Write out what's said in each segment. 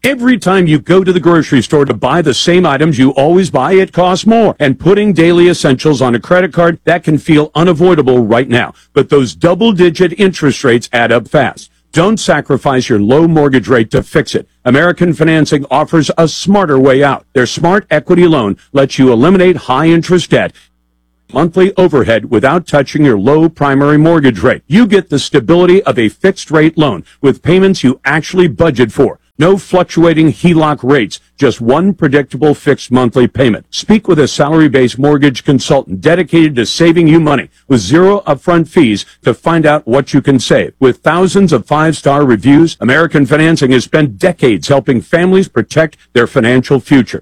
Every time you go to the grocery store to buy the same items you always buy, it costs more. And putting daily essentials on a credit card, that can feel unavoidable right now. But those double-digit interest rates add up fast. Don't sacrifice your low mortgage rate to fix it. American Financing offers a smarter way out. Their Smart Equity Loan lets you eliminate high-interest debt, monthly overhead without touching your low primary mortgage rate. You get the stability of a fixed-rate loan with payments you actually budget for. No fluctuating HELOC rates, just one predictable fixed monthly payment. Speak with a salary-based mortgage consultant dedicated to saving you money with zero upfront fees to find out what you can save. With thousands of five-star reviews, American Financing has spent decades helping families protect their financial future.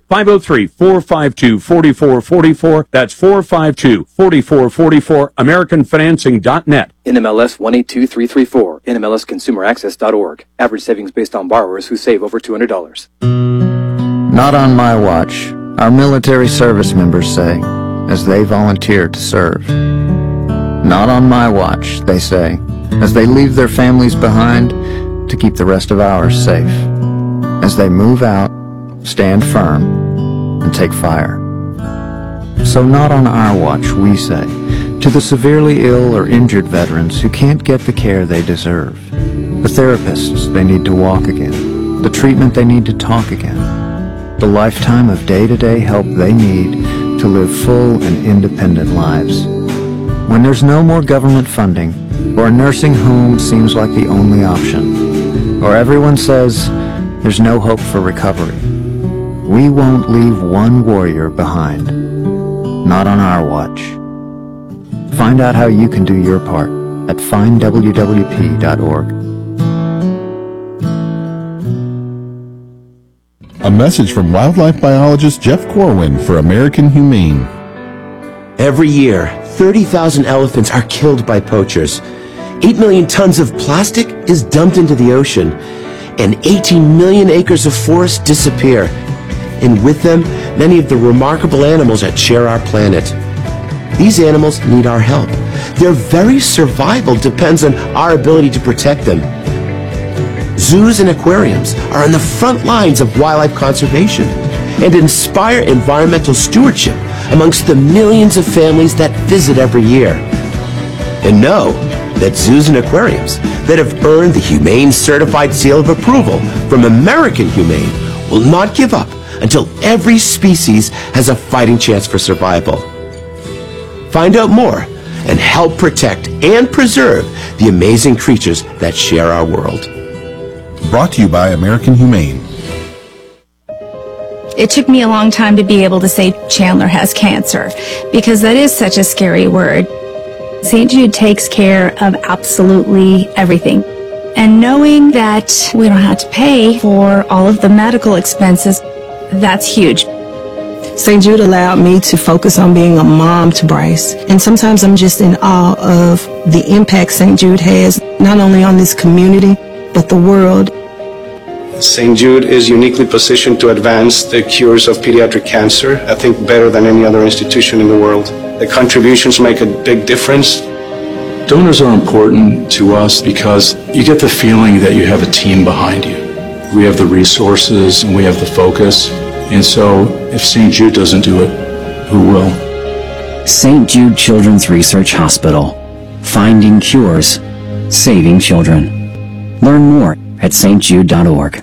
503-452-4444. That's 452-4444. AmericanFinancing.net. NMLS 182334. NMLSConsumerAccess.org. Average savings based on borrowers who save over $200. Not on my watch, our military service members say, as they volunteer to serve. Not on my watch, they say, as they leave their families behind to keep the rest of ours safe. As they move out, stand firm, and take fire. So not on our watch, we say, to the severely ill or injured veterans who can't get the care they deserve, the therapists they need to walk again, the treatment they need to talk again, the lifetime of day-to-day help they need to live full and independent lives. When there's no more government funding, or a nursing home seems like the only option, or everyone says there's no hope for recovery, we won't leave one warrior behind. Not on our watch. Find out how you can do your part at findwwp.org. A message from wildlife biologist Jeff Corwin for American Humane. Every year, 30,000 elephants are killed by poachers. 8 million tons of plastic is dumped into the ocean, and 18 million acres of forest disappear. And with them, many of the remarkable animals that share our planet. These animals need our help. Their very survival depends on our ability to protect them. Zoos and aquariums are on the front lines of wildlife conservation and inspire environmental stewardship amongst the millions of families that visit every year. And know that zoos and aquariums that have earned the Humane Certified Seal of Approval from American Humane will not give up until every species has a fighting chance for survival. Find out more and help protect and preserve the amazing creatures that share our world. Brought to you by American Humane. It took me a long time to be able to say Chandler has cancer, because that is such a scary word. St. Jude takes care of absolutely everything. And knowing that we don't have to pay for all of the medical expenses, that's huge. St. Jude allowed me to focus on being a mom to Bryce. And sometimes I'm just in awe of the impact St. Jude has, not only on this community, but the world. St. Jude is uniquely positioned to advance the cures of pediatric cancer, I think better than any other institution in the world. The contributions make a big difference. Donors are important to us because you get the feeling that you have a team behind you. We have the resources and we have the focus. And so if St. Jude doesn't do it, who will? St. Jude Children's Research Hospital. Finding cures. Saving children. Learn more at stjude.org.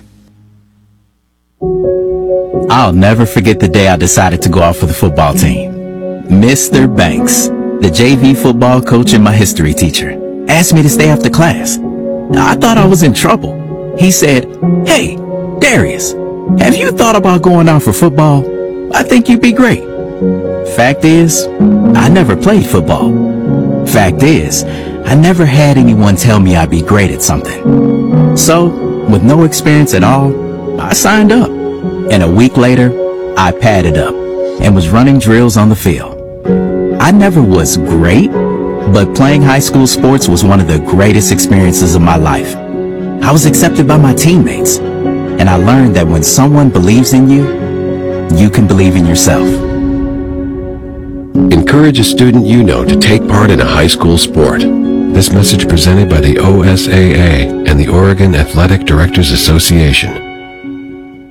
I'll never forget the day I decided to go out for the football team. Mr. Banks, the JV football coach and my history teacher, asked me to stay after class. I thought I was in trouble. He said, "Hey, Darius, have you thought about going out for football? I think you'd be great." Fact is, I never played football. Fact is, I never had anyone tell me I'd be great at something. So, with no experience at all, I signed up. And a week later, I padded up and was running drills on the field. I never was great, but playing high school sports was one of the greatest experiences of my life. I was accepted by my teammates, and I learned that when someone believes in you, you can believe in yourself. Encourage a student you know to take part in a high school sport. This message presented by the OSAA and the Oregon Athletic Directors Association.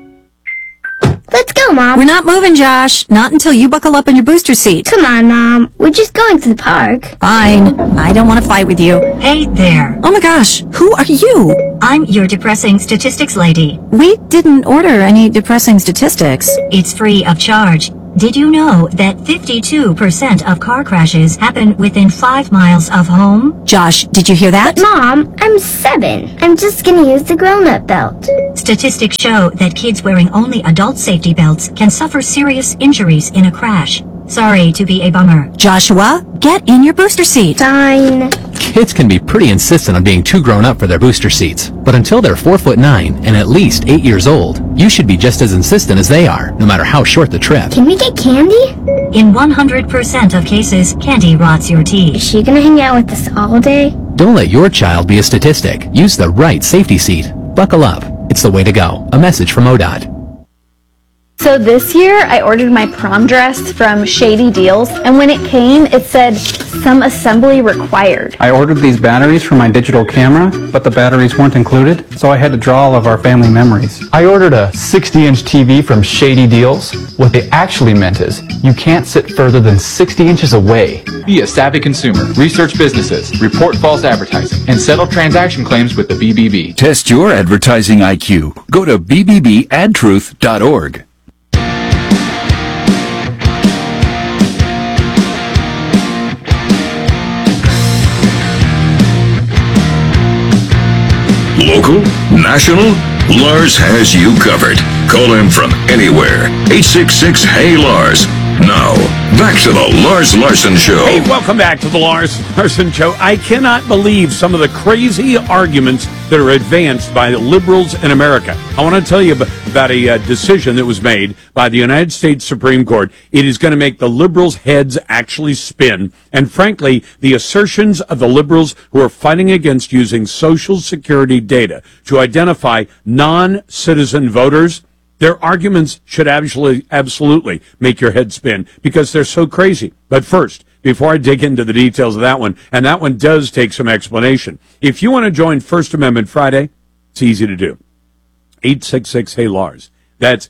go, Mom. We're not moving, Josh. Not until you buckle up in your booster seat. Come on, Mom. We're just going to the park. Fine. I don't want to fight with you. Hey there. Oh my gosh, who are you? I'm your depressing statistics lady. We didn't order any depressing statistics. It's free of charge. Did you know that 52% of car crashes happen within 5 miles of home? Josh, did you hear that? But Mom, I'm 7. I'm just gonna use the grown-up belt. Statistics show that kids wearing only adult safety belts can suffer serious injuries in a crash. Sorry to be a bummer. Joshua, get in your booster seat. Fine. Kids can be pretty insistent on being too grown up for their booster seats, but until they're 4'9" and at least 8 years old, you should be just as insistent as they are, no matter how short the trip. Can we get candy? In 100% of cases, candy rots your teeth. Is she gonna hang out with us all day? Don't let your child be a statistic. Use the right safety seat. Buckle up. It's the way to go. A message from ODOT. So this year, I ordered my prom dress from Shady Deals, and when it came, it said, some assembly required. I ordered these batteries for my digital camera, but the batteries weren't included, so I had to draw all of our family memories. I ordered a 60-inch TV from Shady Deals. What they actually meant is, you can't sit further than 60 inches away. Be a savvy consumer, research businesses, report false advertising, and settle transaction claims with the BBB. Test your advertising IQ. Go to bbbadtruth.org. Local? National? Lars has you covered. Call him from anywhere. 866-HEY-LARS. Now, back to the Lars Larson Show. Hey, welcome back to the Lars Larson Show. I cannot believe some of the crazy arguments that are advanced by the liberals in America. I want to tell you about a decision that was made by the United States Supreme Court. It is going to make the liberals' heads actually spin. And frankly, the assertions of the liberals who are fighting against using Social Security data to identify non-citizen voters, their arguments should absolutely make your head spin because they're so crazy. But first, before I dig into the details of that one, and that one does take some explanation, if you want to join First Amendment Friday, it's easy to do. 866-HEY-LARS. That's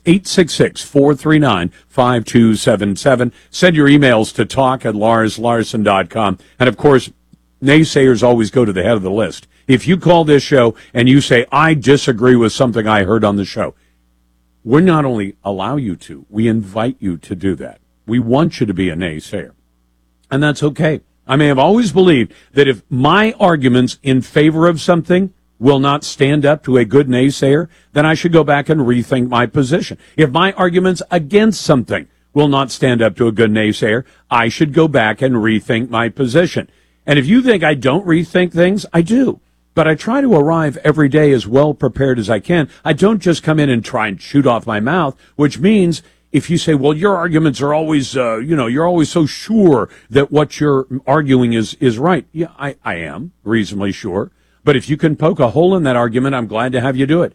866-439-5277. Send your emails to talk@larslarson.com. And, of course, naysayers always go to the head of the list. If you call this show and you say, I disagree with something I heard on the show, we not only allow you to, we invite you to do that. We want you to be a naysayer. And that's okay. I may have always believed that if my arguments in favor of something will not stand up to a good naysayer, then I should go back and rethink my position. If my arguments against something will not stand up to a good naysayer, I should go back and rethink my position. And if you think I don't rethink things, I do. But I try to arrive every day as well prepared as I can. I don't just come in and try and shoot off my mouth, which means if you say, well, your arguments are always, you're always so sure that what you're arguing is right. Yeah, I am reasonably sure. But if you can poke a hole in that argument, I'm glad to have you do it.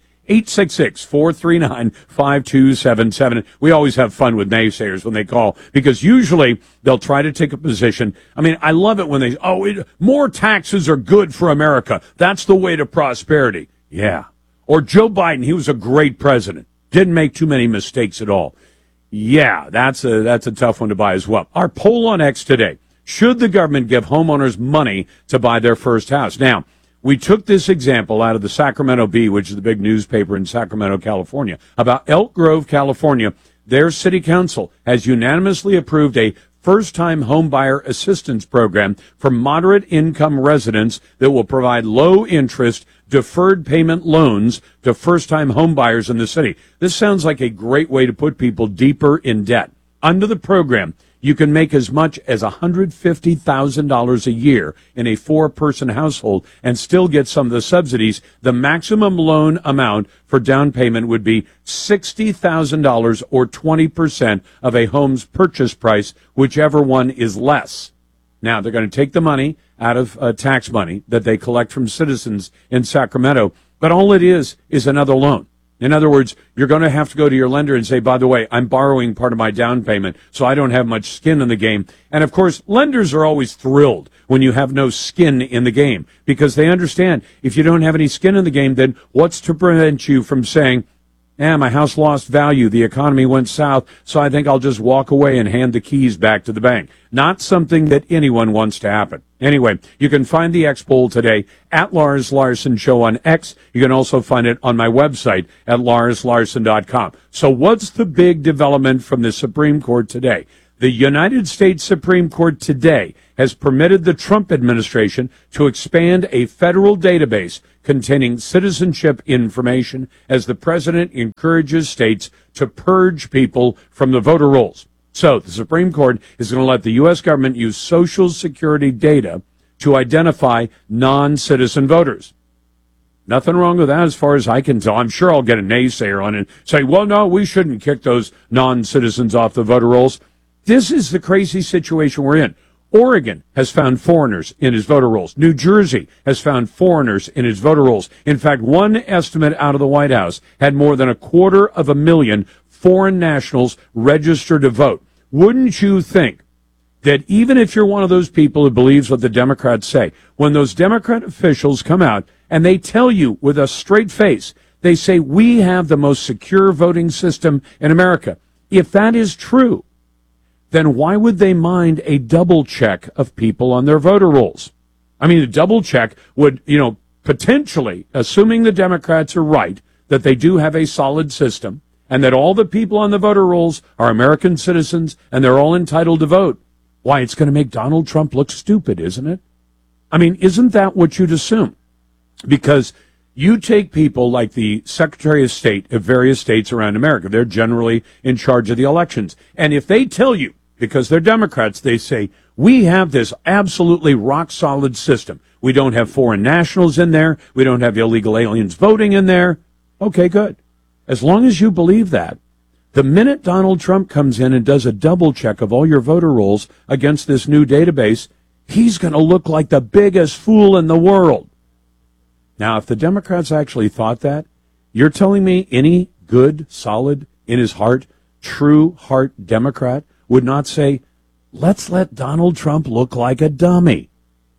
866-439-5277. We always have fun with naysayers when they call because usually they'll try to take a position. I mean, I love it when they, more taxes are good for America. That's the way to prosperity. Yeah. Or Joe Biden, he was a great president. Didn't make too many mistakes at all. Yeah, that's a tough one to buy as well. Our poll on X today. Should the government give homeowners money to buy their first house? Now, we took this example out of the Sacramento Bee, which is the big newspaper in Sacramento, California, about Elk Grove, California. Their city council has unanimously approved a first-time homebuyer assistance program for moderate-income residents that will provide low-interest, deferred payment loans to first-time homebuyers in the city. This sounds like a great way to put people deeper in debt. Under the program, you can make as much as $150,000 a year in a four-person household and still get some of the subsidies. The maximum loan amount for down payment would be $60,000 or 20% of a home's purchase price, whichever one is less. Now, they're going to take the money out of tax money that they collect from citizens in Sacramento, but all it is another loan. In other words, you're going to have to go to your lender and say, by the way, I'm borrowing part of my down payment, so I don't have much skin in the game. And, of course, lenders are always thrilled when you have no skin in the game because they understand if you don't have any skin in the game, then what's to prevent you from saying, My house lost value. The economy went south, so I think I'll just walk away and hand the keys back to the bank. Not something that anyone wants to happen. Anyway, you can find the X poll today at Lars Larson Show on X. You can also find it on my website at larslarson.com. So what's the big development from the Supreme Court today? The United States Supreme Court today has permitted the Trump administration to expand a federal database containing citizenship information as the president encourages states to purge people from the voter rolls. So the Supreme Court is going to let the U.S. government use Social Security data to identify non-citizen voters. Nothing wrong with that as far as I can tell. I'm sure I'll get a naysayer on it and say, well, no, we shouldn't kick those non-citizens off the voter rolls. This is the crazy situation we're in. Oregon has found foreigners in his voter rolls. New Jersey has found foreigners in his voter rolls. In fact, one estimate out of the White House had more than 250,000 foreign nationals registered to vote. Wouldn't you think that even if you're one of those people who believes what the Democrats say, when those Democrat officials come out and they tell you with a straight face, they say, we have the most secure voting system in America. If that is true, then why would they mind a double check of people on their voter rolls? I mean, a double check would, potentially, assuming the Democrats are right, that they do have a solid system and that all the people on the voter rolls are American citizens and they're all entitled to vote. Why, it's going to make Donald Trump look stupid, isn't it? I mean, isn't that what you'd assume? Because you take people like the Secretary of State of various states around America. They're generally in charge of the elections. And if they tell you, because they're Democrats, they say, we have this absolutely rock-solid system. We don't have foreign nationals in there. We don't have illegal aliens voting in there. Okay, good. As long as you believe that, the minute Donald Trump comes in and does a double check of all your voter rolls against this new database, he's going to look like the biggest fool in the world. Now, if the Democrats actually thought that, you're telling me any good, solid, in his heart, true heart Democrat would not say, let's let Donald Trump look like a dummy.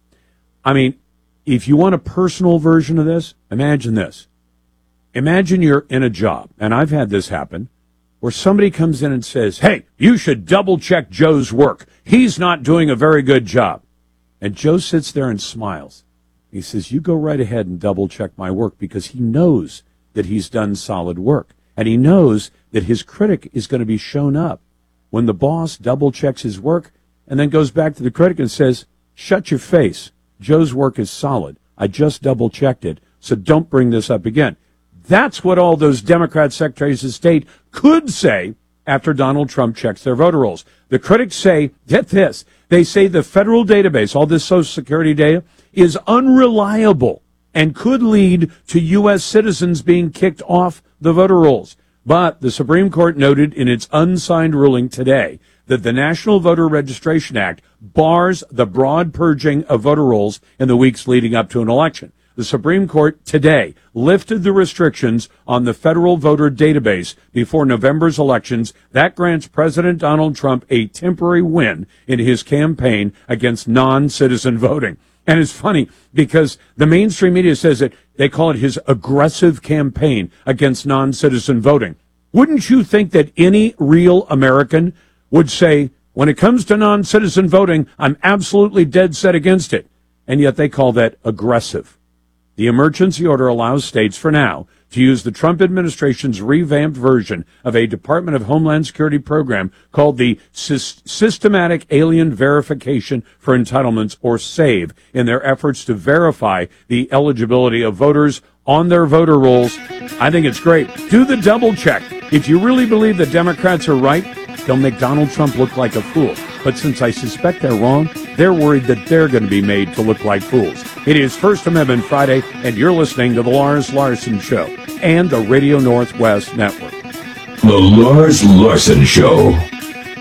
I mean, if you want a personal version of this, imagine this. Imagine you're in a job, and I've had this happen, where somebody comes in and says, hey, you should double check Joe's work. He's not doing a very good job. And Joe sits there and smiles. He says, you go right ahead and double check my work, because he knows that he's done solid work. And he knows that his critic is going to be shown up when the boss double checks his work and then goes back to the critic and says, shut your face. Joe's work is solid. I just double checked it, so don't bring this up again. That's what all those Democrat secretaries of state could say after Donald Trump checks their voter rolls. The critics say, get this, they say the federal database, all this Social Security data, is unreliable and could lead to U.S. citizens being kicked off the voter rolls. But the Supreme Court noted in its unsigned ruling today that the National Voter Registration Act bars the broad purging of voter rolls in the weeks leading up to an election. The Supreme Court today lifted the restrictions on the federal voter database before November's elections. That grants President Donald Trump a temporary win in his campaign against non-citizen voting. And it's funny because the mainstream media says that they call it his aggressive campaign against non-citizen voting. Wouldn't you think that any real American would say, when it comes to non-citizen voting, I'm absolutely dead set against it? And yet they call that aggressive. The emergency order allows states for now to use the Trump administration's revamped version of a Department of Homeland Security program called the Systematic Alien Verification for Entitlements, or SAVE, in their efforts to verify the eligibility of voters on their voter rolls. I think it's great. Do the double check. If you really believe the Democrats are right, they'll make Donald Trump look like a fool. But since I suspect they're wrong, they're worried that they're going to be made to look like fools. It is First Amendment Friday, and you're listening to The Lars Larson Show and the Radio Northwest Network. The Lars Larson Show.